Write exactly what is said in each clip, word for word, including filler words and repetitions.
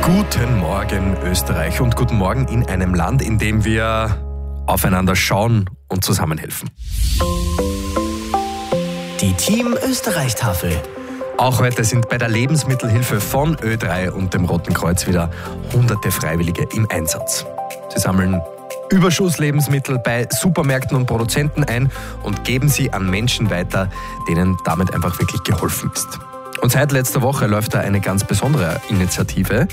Guten Morgen Österreich und guten Morgen in einem Land, in dem wir aufeinander schauen und zusammenhelfen. Die Team Österreich-Tafel. Auch heute sind bei der Lebensmittelhilfe von Ö drei und dem Roten Kreuz wieder hunderte Freiwillige im Einsatz. Sie sammeln Überschusslebensmittel bei Supermärkten und Produzenten ein und geben sie an Menschen weiter, denen damit einfach wirklich geholfen ist. Und seit letzter Woche läuft da eine ganz besondere Initiative,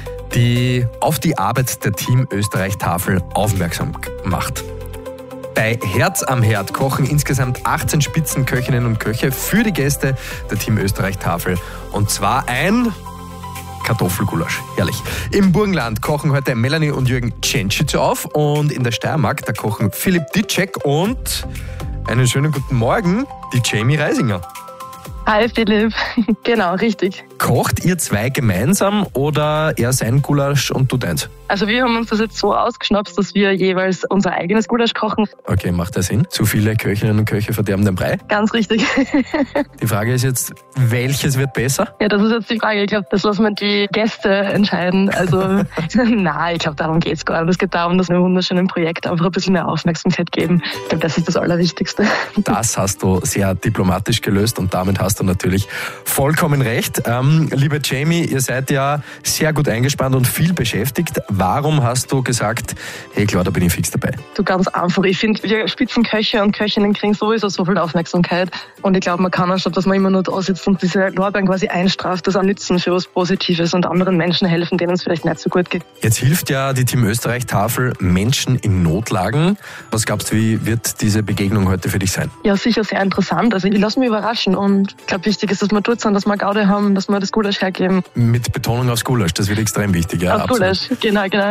die auf die Arbeit der Team Österreich-Tafel aufmerksam macht. Bei Herz am Herd kochen insgesamt achtzehn Spitzenköchinnen und Köche für die Gäste der Team Österreich-Tafel. Und zwar ein Kartoffelgulasch. Herrlich. Im Burgenland kochen heute Melanie und Jürgen Cencic auf und in der Steiermark, da kochen Philipp Ditschek und einen schönen guten Morgen, die Jamie Reisinger. Hi Philipp, genau, richtig. Kocht ihr zwei gemeinsam oder er sein Gulasch und du deins? Also wir haben uns das jetzt so ausgeschnapst, dass wir jeweils unser eigenes Gulasch kochen. Okay, macht das Sinn? Zu viele Köchinnen und Köche verderben den Brei? Ganz richtig. Die Frage ist jetzt, welches wird besser? Ja, das ist jetzt die Frage. Ich glaube, das lassen wir die Gäste entscheiden. Also, nein, ich glaube, darum geht's gar nicht. Es geht darum, dass wir einem wunderschönen Projekt einfach ein bisschen mehr Aufmerksamkeit geben. Ich glaube, das ist das Allerwichtigste. Das hast du sehr diplomatisch gelöst und damit hast du natürlich vollkommen recht. Ähm, liebe Jamie, ihr seid ja sehr gut eingespannt und viel beschäftigt. Warum hast du gesagt, hey klar, da bin ich fix dabei? Du, ganz einfach. Ich finde, wir Spitzenköche und Köchinnen kriegen sowieso so viel Aufmerksamkeit. Und ich glaube, man kann anstatt, dass man immer nur da sitzt und diese Lorbeeren quasi einstraft, das auch nützen für was Positives und anderen Menschen helfen, denen es vielleicht nicht so gut geht. Jetzt hilft ja die Team Österreich-Tafel Menschen in Notlagen. Was glaubst du, wie wird diese Begegnung heute für dich sein? Ja, sicher sehr interessant. Also ich lasse mich überraschen und ich glaube, wichtig ist, dass wir dort sind, dass wir Gaude haben, dass wir das Gulasch hergeben. Mit Betonung aufs Gulasch, das wird extrem wichtig. Ja, aufs Gulasch, genau, genau.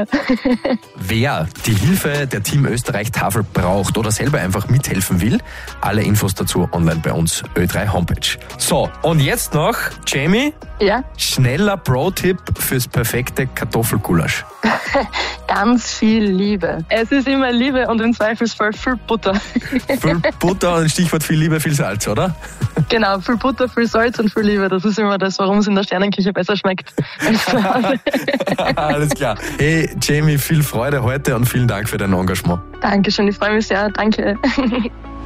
Wer die Hilfe der Team Österreich-Tafel braucht oder selber einfach mithelfen will, alle Infos dazu online bei uns Ö drei Homepage. So, und jetzt noch, Jamie, ja? Schneller Pro-Tipp fürs perfekte Kartoffelgulasch. Ganz viel Liebe. Es ist immer Liebe und im Zweifelsfall viel Butter. Viel Butter und Stichwort viel Liebe, viel Salz, oder? Genau, viel Butter, viel Salz und viel Liebe. Das ist immer das, warum es in der Sternenküche besser schmeckt als zu Hause. Alles klar. Hey Jamie, viel Freude heute und vielen Dank für dein Engagement. Dankeschön, ich freue mich sehr. Danke.